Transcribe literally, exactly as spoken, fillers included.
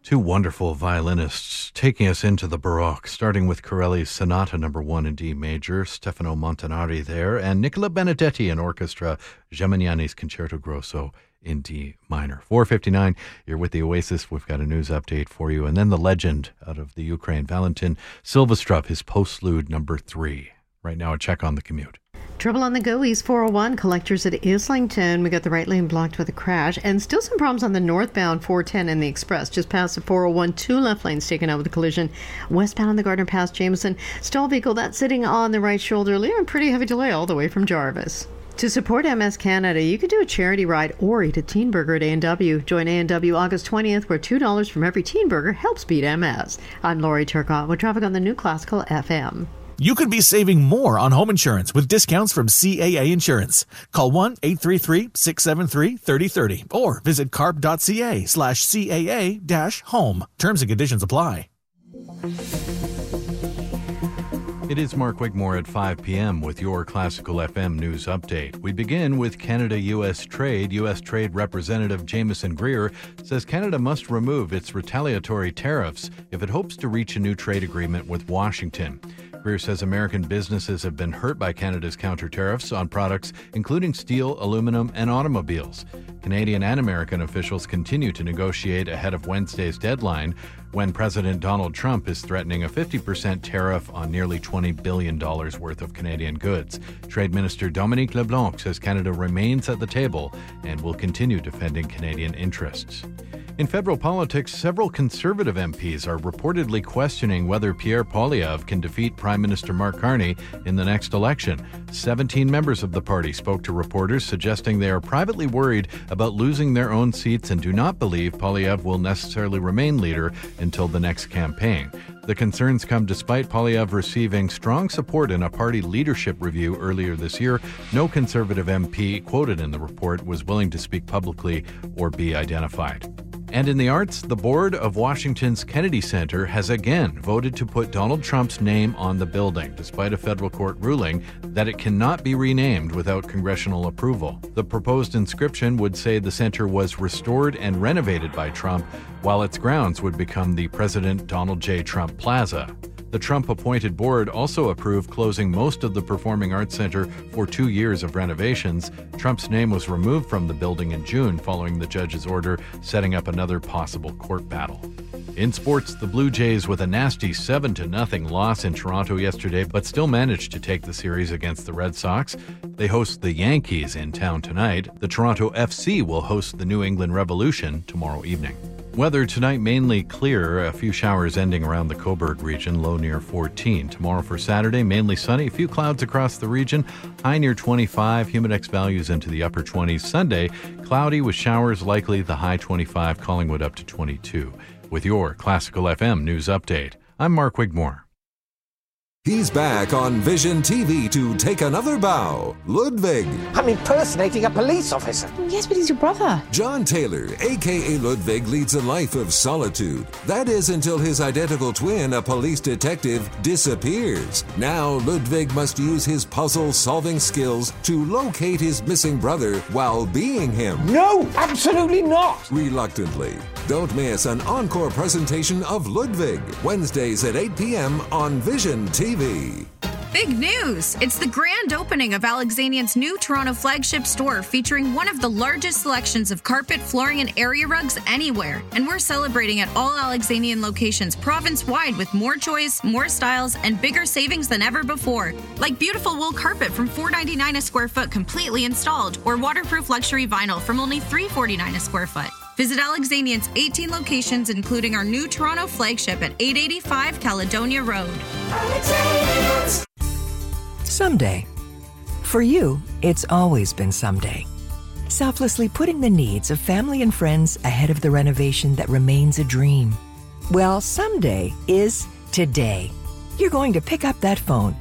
Two wonderful violinists taking us into the Baroque, starting with Corelli's Sonata Number One in D major, Stefano Montanari there, and Nicola Benedetti and orchestra, Gemignani's Concerto Grosso in D minor. four fifty-nine, you're with the Oasis. We've got a news update for you. And then the legend out of the Ukraine, Valentin Silvestrov, his Postlude Number Three. Right now, a check on the commute. Trouble on the go, East four oh one, collectors at Islington. We got the right lane blocked with a crash, and still some problems on the northbound four ten and the Express. Just past the four oh one, two left lanes taken out with a collision. Westbound on the Gardner past Jameson. Stall vehicle, that's sitting on the right shoulder lane. Pretty heavy delay all the way from Jarvis. To support M S Canada, you could do a charity ride or eat a teen burger at A and W. Join A and W August twentieth, where two dollars from every teen burger helps beat M S. I'm Lori Turcotte with traffic on the New Classical F M. You could be saving more on home insurance with discounts from C A A Insurance. Call one eight three three, six seven three, three oh three oh or visit carp.ca slash CAA dash home. Terms and conditions apply. It is Mark Wigmore at five p.m. with your Classical F M news update. We begin with Canada-U S trade. U S Trade Representative Jameson Greer says Canada must remove its retaliatory tariffs if it hopes to reach a new trade agreement with Washington. Greer says American businesses have been hurt by Canada's counter tariffs on products including steel, aluminum, and automobiles. Canadian and American officials continue to negotiate ahead of Wednesday's deadline when President Donald Trump is threatening a fifty percent tariff on nearly twenty billion dollars worth of Canadian goods. Trade Minister Dominique LeBlanc says Canada remains at the table and will continue defending Canadian interests. In federal politics, several Conservative M Ps are reportedly questioning whether Pierre Poilievre can defeat Prime Minister Mark Carney in the next election. seventeen members of the party spoke to reporters, suggesting they are privately worried about losing their own seats and do not believe Poilievre will necessarily remain leader until the next campaign. The concerns come despite Poilievre receiving strong support in a party leadership review earlier this year. No Conservative M P quoted in the report was willing to speak publicly or be identified. And in the arts, the board of Washington's Kennedy Center has again voted to put Donald Trump's name on the building, despite a federal court ruling that it cannot be renamed without congressional approval. The proposed inscription would say the center was restored and renovated by Trump, while its grounds would become the President Donald J. Trump Plaza. The Trump-appointed board also approved closing most of the Performing Arts Center for two years of renovations. Trump's name was removed from the building in June following the judge's order, setting up another possible court battle. In sports, the Blue Jays with a nasty seven to nothing loss in Toronto yesterday, but still managed to take the series against the Red Sox. They host the Yankees in town tonight. The Toronto F C will host the New England Revolution tomorrow evening. Weather tonight mainly clear, a few showers ending around the Cobourg region, low near fourteen. Tomorrow for Saturday, mainly sunny, a few clouds across the region, high near twenty-five, humidex values into the upper twenties. Sunday, cloudy with showers likely, the high twenty-five, Collingwood up to twenty-two. With your Classical F M news update, I'm Mark Wigmore. He's back on Vision T V to take another bow. Ludwig. I'm impersonating a police officer. Yes, but he's your brother. John Taylor, a k a. Ludwig, leads a life of solitude. That is until his identical twin, a police detective, disappears. Now Ludwig must use his puzzle-solving skills to locate his missing brother while being him. No, absolutely not. Reluctantly. Don't miss an encore presentation of Ludwig, Wednesdays at eight p.m. on Vision T V. Big news! It's the grand opening of Alexanian's new Toronto flagship store featuring one of the largest selections of carpet, flooring, and area rugs anywhere. And we're celebrating at all Alexanian locations province-wide with more choice, more styles, and bigger savings than ever before. Like beautiful wool carpet from four dollars and ninety-nine cents a square foot completely installed, or waterproof luxury vinyl from only three dollars and forty-nine cents a square foot. Visit Alexanian's eighteen locations, including our new Toronto flagship at eight eighty-five Caledonia Road. Someday. For you, it's always been someday. Selflessly putting the needs of family and friends ahead of the renovation that remains a dream. Well, someday is today. You're going to pick up that phone